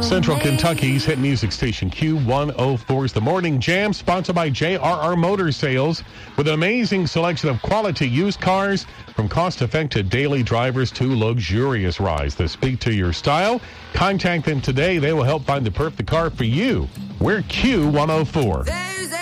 Central Kentucky's hit music station Q104 is the Morning Jam, sponsored by JRR Motor Sales, with an amazing selection of quality used cars, from cost-effective daily drivers to luxurious rides that speak to your style. Contact them today. They will help find the perfect car for you. We're Q104.